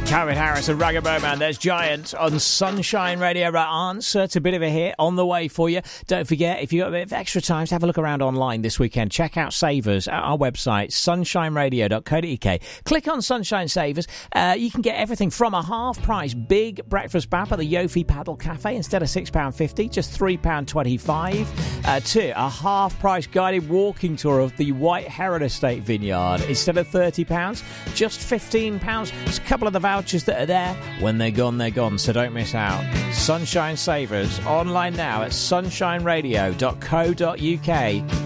Calvin Harris and Ragga Man, there's Giant on Sunshine Radio. Right answer, it's a bit of a hit on the way for you. Don't forget, if you've got a bit of extra time to have a look around online this weekend, check out Savers at our website, sunshineradio.co.uk. Click on Sunshine Savers. You can get everything from a half-price big breakfast bap at the Yofi Paddle Cafe instead of £6.50, just £3.25, to a half-price guided walking tour of the White Heron Estate Vineyard instead of £30, just £15. It's a couple of the vouchers that are there. When they're gone, so don't miss out. Sunshine Savers online now at sunshineradio.co.uk.